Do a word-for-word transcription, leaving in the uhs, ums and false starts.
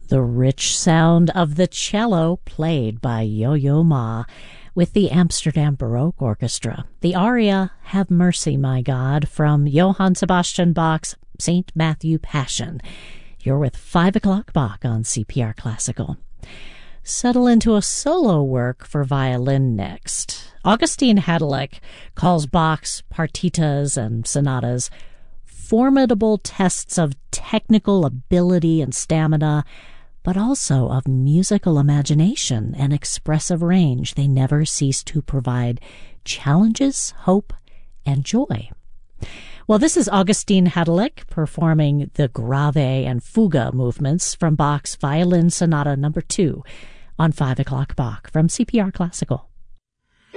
The rich sound of the cello played by Yo-Yo Ma with the Amsterdam Baroque Orchestra. The aria, Have Mercy, My God, from Johann Sebastian Bach's Saint Matthew Passion. You're with five o'clock Bach on C P R Classical. Settle into a solo work for violin next. Augustin Hadelich calls Bach's partitas and sonatas formidable tests of technical ability and stamina, but also of musical imagination and expressive range. They never cease to provide challenges, hope, and joy. Well, this is Augustin Hadelich performing the Grave and Fuga movements from Bach's Violin Sonata Number two on five o'clock Bach from C P R Classical.